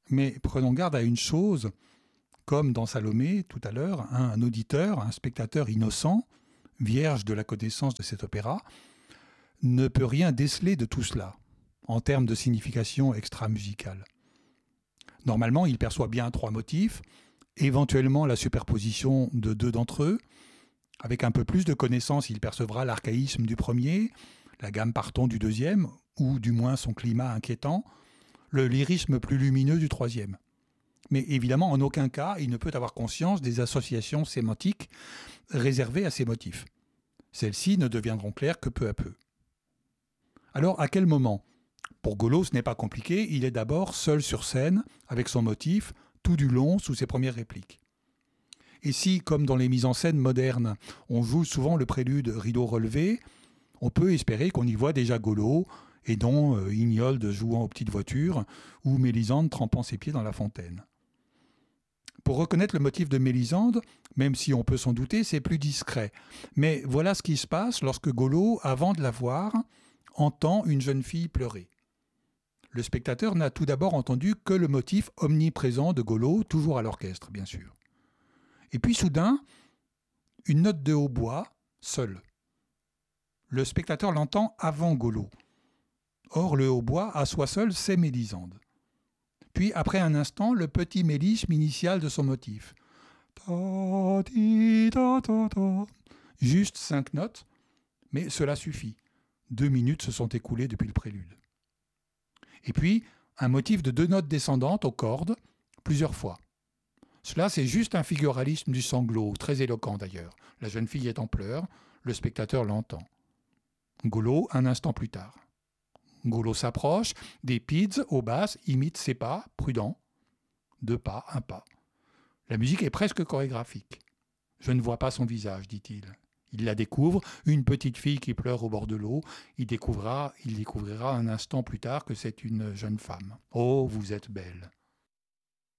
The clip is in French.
Mais prenons garde à une chose, comme dans Salomé tout à l'heure, un auditeur, un spectateur innocent, vierge de la connaissance de cet opéra, ne peut rien déceler de tout cela, en termes de signification extra-musicale. Normalement, il perçoit bien 3 motifs, éventuellement la superposition de 2 d'entre eux. Avec un peu plus de connaissance, il percevra l'archaïsme du premier, la gamme parton du deuxième, ou du moins son climat inquiétant, le lyrisme plus lumineux du troisième. Mais évidemment, en aucun cas, il ne peut avoir conscience des associations sémantiques réservées à ces motifs. Celles-ci ne deviendront claires que peu à peu. Alors, à quel moment ? Pour Golo, ce n'est pas compliqué, il est d'abord seul sur scène, avec son motif, tout du long sous ses premières répliques. Et si, comme dans les mises en scène modernes, on joue souvent le prélude rideau relevé, on peut espérer qu'on y voit déjà Golo, et non Ignolde jouant aux petites voitures, ou Mélisande trempant ses pieds dans la fontaine. Pour reconnaître le motif de Mélisande, même si on peut s'en douter, c'est plus discret. Mais voilà ce qui se passe lorsque Golo, avant de la voir, entend une jeune fille pleurer. Le spectateur n'a tout d'abord entendu que le motif omniprésent de Golo, toujours à l'orchestre, bien sûr. Et puis soudain, une note de hautbois, seule. Le spectateur l'entend avant Golo. Or, le hautbois, à soi seul, c'est Mélisande. Puis, après un instant, le petit mélisme initial de son motif. Ta, ti, ta, ta, ta. Juste 5 notes, mais cela suffit. 2 minutes se sont écoulées depuis le prélude. Et puis, un motif de 2 notes descendantes aux cordes, plusieurs fois. Cela, c'est juste un figuralisme du sanglot, très éloquent d'ailleurs. La jeune fille est en pleurs, le spectateur l'entend. Golo, un instant plus tard. Golo s'approche, des pids aux basses imitent ses pas, prudents. 2 pas, 1 pas. La musique est presque chorégraphique. Je ne vois pas son visage, dit-il. Il la découvre, une petite fille qui pleure au bord de l'eau. Il découvrira un instant plus tard que c'est une jeune femme. Oh, vous êtes belle.